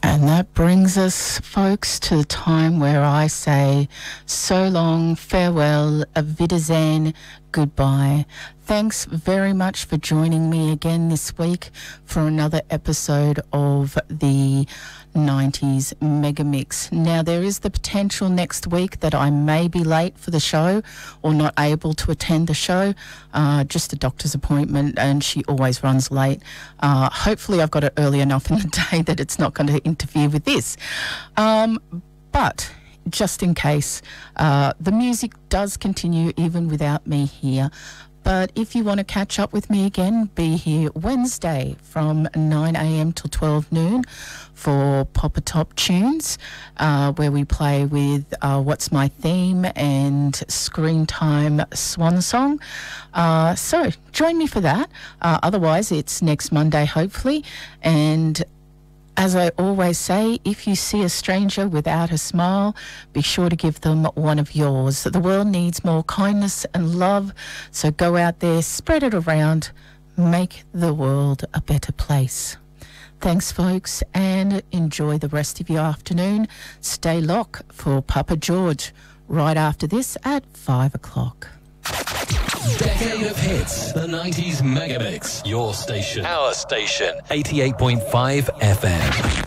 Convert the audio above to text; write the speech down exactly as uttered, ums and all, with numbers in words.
And that brings us, folks, to the time where I say so long, farewell, auf Wiedersehen, goodbye. Thanks very much for joining me again this week for another episode of the nineties Mega Mix. Now, there is the potential next week that I may be late for the show or not able to attend the show. Uh, just a doctor's appointment, and she always runs late. Uh, hopefully I've got it early enough in the day that it's not going to interfere with this. Um, but just in case, uh, the music does continue even without me here. But if you want to catch up with me again, be here Wednesday from nine a.m. till twelve noon for Popper Top Tunes, uh, where we play with uh, What's My Theme and Screen Time Swan Song. Uh, so join me for that. Uh, otherwise, it's next Monday, hopefully. And as I always say, if you see a stranger without a smile, be sure to give them one of yours. The world needs more kindness and love, so go out there, spread it around, make the world a better place. Thanks, folks, and enjoy the rest of your afternoon. Stay locked for Papa George right after this at five o'clock. Decade of hits, the nineties Mega Mix. Your station, our station, eighty-eight point five F M.